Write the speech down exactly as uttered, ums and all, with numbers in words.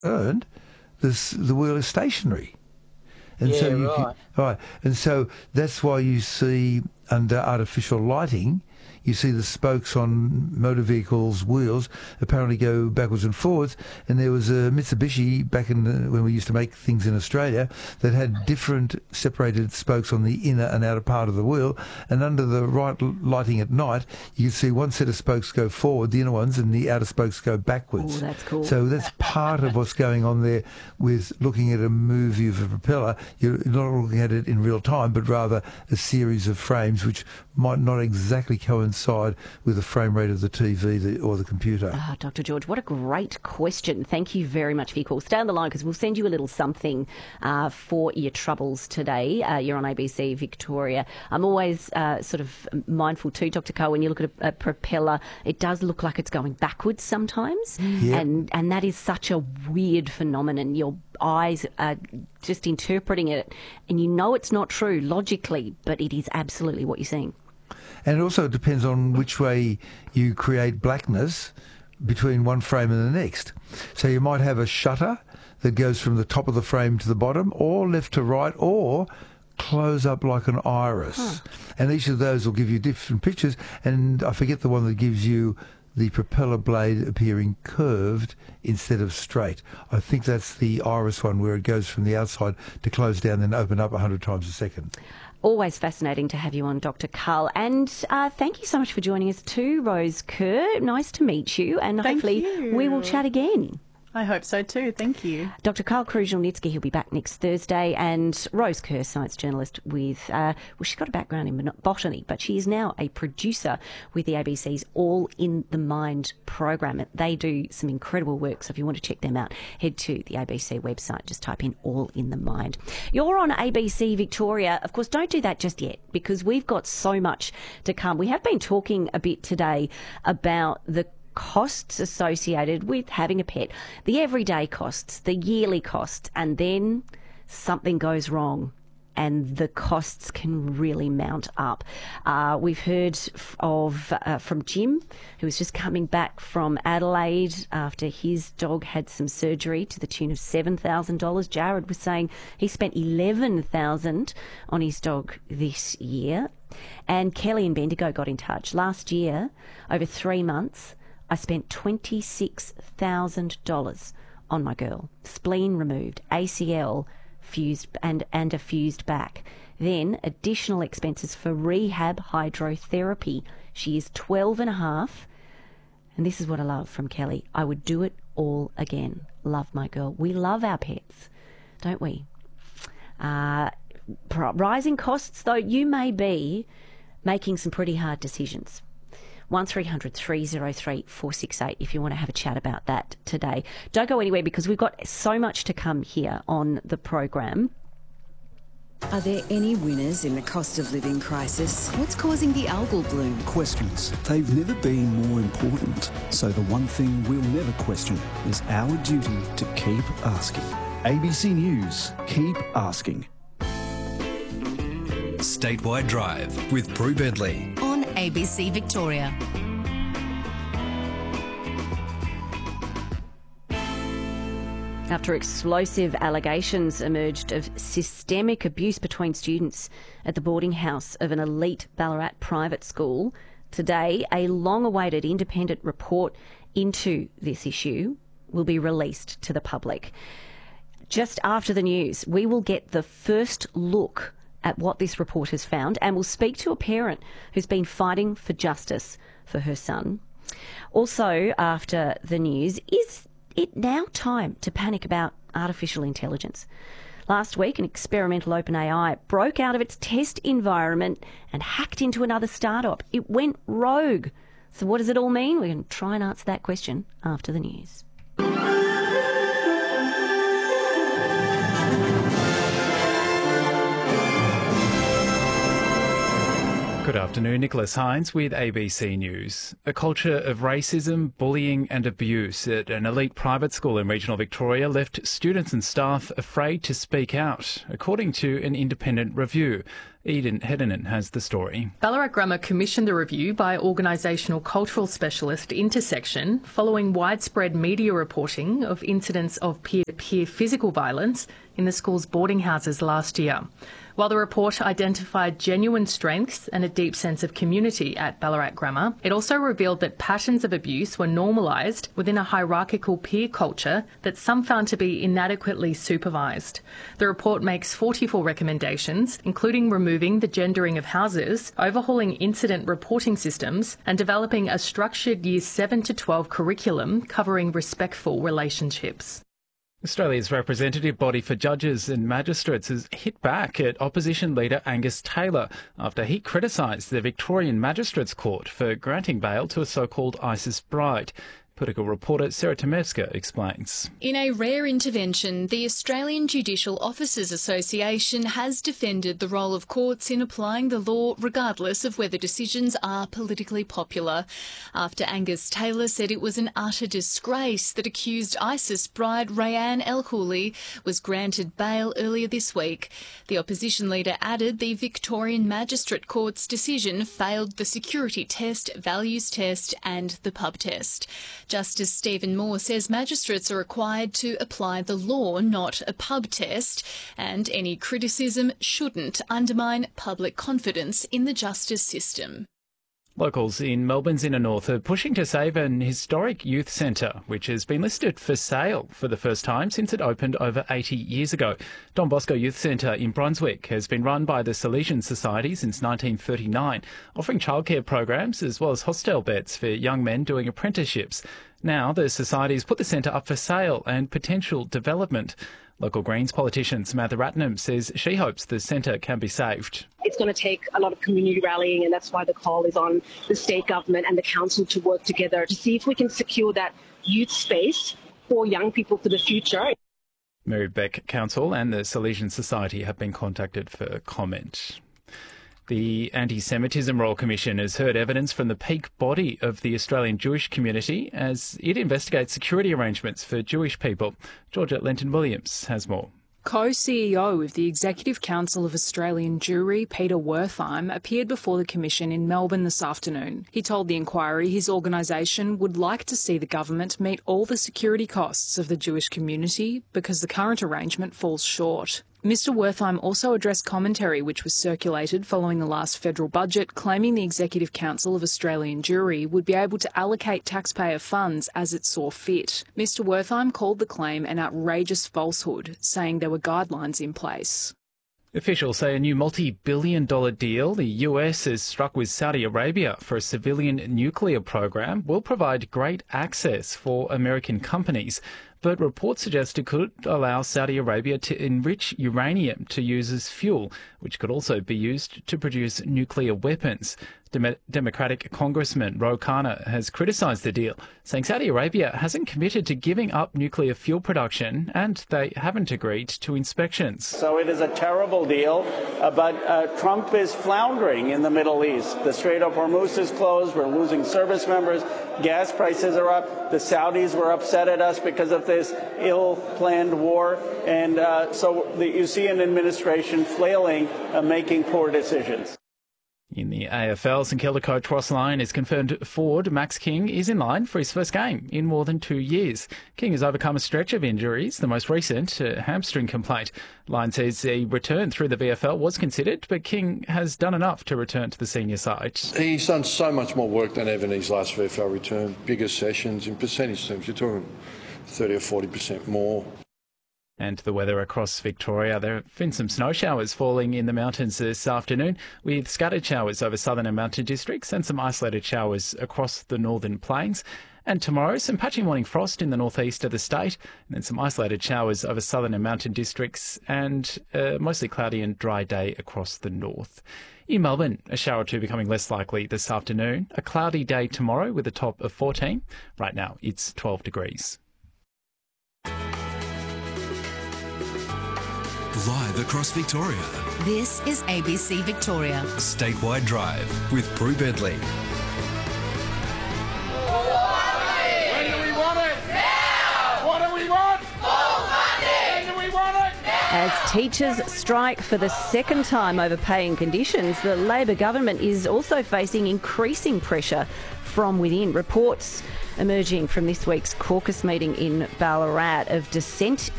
earned, this, the wheel is stationary. And yeah, so you right. Can, right. And so that's why you see under artificial lighting, you see the spokes on motor vehicles' wheels apparently go backwards and forwards. And there was a Mitsubishi back in the, when we used to make things in Australia that had different separated spokes on the inner and outer part of the wheel. And under the right lighting at night, you could see one set of spokes go forward, the inner ones, and the outer spokes go backwards. Oh, that's cool. So that's part of what's going on there with looking at a movie of a propeller. You're not looking at it in real time, but rather a series of frames which might not exactly coincide with the frame rate of the T V or the computer. Oh, Doctor George, what a great question. Thank you very much for your call. Stay on the line because we'll send you a little something uh, for your troubles today. Uh, you're on A B C Victoria. I'm always uh, sort of mindful too, Doctor Cole, when you look at a, a propeller, it does look like it's going backwards sometimes. Yep. And, and that is such a weird phenomenon. Your eyes are just interpreting it and you know it's not true logically, but it is absolutely what you're seeing. And it also depends on which way you create blackness between one frame and the next. So you might have a shutter that goes from the top of the frame to the bottom, or left to right, or close up like an iris. Huh. And each of those will give you different pictures. And I forget the one that gives you the propeller blade appearing curved instead of straight. I think that's the iris one, where it goes from the outside to close down and open up one hundred times a second. Always fascinating to have you on, Doctor Cull. And uh, thank you so much for joining us too, Rose Kerr. Nice to meet you, and Thank hopefully you. we will chat again. I hope so too. Thank you. Doctor Carl Kruzhelnitsky, he'll be back next Thursday, and Rose Kerr, science journalist with, uh, well, she's got a background in botany, but she is now a producer with the A B C's All in the Mind program. They do some incredible work, so if you want to check them out, head to the A B C website, just type in All in the Mind. You're on A B C Victoria. Of course, don't do that just yet, because we've got so much to come. We have been talking a bit today about the costs associated with having a pet, the everyday costs, the yearly costs, and then something goes wrong and the costs can really mount up. Uh, we've heard of uh, from Jim, who was just coming back from Adelaide after his dog had some surgery to the tune of seven thousand dollars. Jared was saying he spent eleven thousand dollars on his dog this year. And Kelly in Bendigo got in touch. Last year, over three months, I spent twenty-six thousand dollars on my girl. Spleen removed, A C L fused and, and a fused back. Then additional expenses for rehab hydrotherapy. She is twelve and a half. And this is what I love from Kelly. I would do it all again. Love my girl. We love our pets, don't we? Uh, rising costs, though, you may be making some pretty hard decisions. one three hundred three oh three four six eight if you want to have a chat about that today. Don't go anywhere because we've got so much to come here on the program. Are there any winners in the cost of living crisis? What's causing the algal bloom? Questions. They've never been more important. So the one thing we'll never question is our duty to keep asking. A B C News. Keep asking. Statewide Drive with Prue Bentley On A B C Victoria. After explosive allegations emerged of systemic abuse between students at the boarding house of an elite Ballarat private school, today a long-awaited independent report into this issue will be released to the public. Just after the news, we will get the first look at what this report has found, and we'll speak to a parent who's been fighting for justice for her son. Also, after the news, is it now time to panic about artificial intelligence? Last week, an experimental OpenAI broke out of its test environment and hacked into another startup. It went rogue. So what does it all mean? We're going to try and answer that question after the news. Good afternoon, Nicholas Hines with A B C News. A culture of racism, bullying and abuse at an elite private school in regional Victoria left students and staff afraid to speak out, according to an independent review. Eden Hedenen has the story. Ballarat Grammar commissioned the review by organisational cultural specialist Intersection following widespread media reporting of incidents of peer-to-peer physical violence in the school's boarding houses last year. While the report identified genuine strengths and a deep sense of community at Ballarat Grammar, it also revealed that patterns of abuse were normalised within a hierarchical peer culture that some found to be inadequately supervised. The report makes forty-four recommendations, including removing the gendering of houses, overhauling incident reporting systems, and developing a structured Years seven to twelve curriculum covering respectful relationships. Australia's representative body for judges and magistrates has hit back at opposition leader Angus Taylor after he criticised the Victorian Magistrates Court for granting bail to a so-called ISIS bride. Political reporter Sarah Tomevska explains. In a rare intervention, the Australian Judicial Officers Association has defended the role of courts in applying the law regardless of whether decisions are politically popular. After Angus Taylor said it was an utter disgrace that accused ISIS bride Rayan El-Houli was granted bail earlier this week. The opposition leader added the Victorian Magistrate Court's decision failed the security test, values test and the pub test. Justice Stephen Moore says magistrates are required to apply the law, not a pub test, and any criticism shouldn't undermine public confidence in the justice system. Locals in Melbourne's inner north are pushing to save an historic youth centre, which has been listed for sale for the first time since it opened over eighty years ago. Don Bosco Youth Centre in Brunswick has been run by the Salesian Society since nineteen thirty-nine, offering childcare programs as well as hostel beds for young men doing apprenticeships. Now the Society has put the centre up for sale and potential development. Local Greens politician Samantha Ratnam says she hopes the centre can be saved. It's going to take a lot of community rallying, and that's why the call is on the state government and the council to work together to see if we can secure that youth space for young people for the future. Mary Beck Council and the Salesian Society have been contacted for comment. The Anti-Semitism Royal Commission has heard evidence from the peak body of the Australian Jewish community as it investigates security arrangements for Jewish people. Georgia Lenton-Williams has more. Co-C E O of the Executive Council of Australian Jewry, Peter Wertheim, appeared before the Commission in Melbourne this afternoon. He told the inquiry his organisation would like to see the government meet all the security costs of the Jewish community because the current arrangement falls short. Mister Wertheim also addressed commentary which was circulated following the last federal budget, claiming the Executive Council of Australian Jewry would be able to allocate taxpayer funds as it saw fit. Mister Wertheim called the claim an outrageous falsehood, saying there were guidelines in place. Officials say a new multi-billion dollar deal the U S has struck with Saudi Arabia for a civilian nuclear program will provide great access for American companies. But reports suggest it could allow Saudi Arabia to enrich uranium to use as fuel, which could also be used to produce nuclear weapons. Dem- Democratic Congressman Ro Khanna has criticised the deal, saying Saudi Arabia hasn't committed to giving up nuclear fuel production and they haven't agreed to inspections. So it is a terrible deal, uh, but uh, Trump is floundering in the Middle East. The Strait of Hormuz is closed. We're losing service members. Gas prices are up. The Saudis were upset at us because of this ill-planned war. And uh, so the, you see an administration flailing, uh, making poor decisions. In the A F L, St Kilda coach Ross Lyon has confirmed forward Max King is in line for his first game in more than two years. King has overcome a stretch of injuries, the most recent a hamstring complaint. Lyon says a return through the V F L was considered, but King has done enough to return to the senior side. He's done so much more work than ever in his last V F L return. Bigger sessions in percentage terms. You're talking thirty or forty percent more. And the weather across Victoria. There have been some snow showers falling in the mountains this afternoon, with scattered showers over southern and mountain districts and some isolated showers across the northern plains. And tomorrow, some patchy morning frost in the northeast of the state, and then some isolated showers over southern and mountain districts, and a mostly cloudy and dry day across the north. In Melbourne, a shower or two becoming less likely this afternoon. A cloudy day tomorrow with a top of fourteen. Right now, it's twelve degrees. Live across Victoria. This is A B C Victoria. Statewide Drive with Prue Bentley. When do we want it? Now! What do we want? Full funding! When do we want it? Now! As teachers strike for the second time over pay and conditions, the Labor government is also facing increasing pressure from within. Reports emerging from this week's caucus meeting in Ballarat of dissent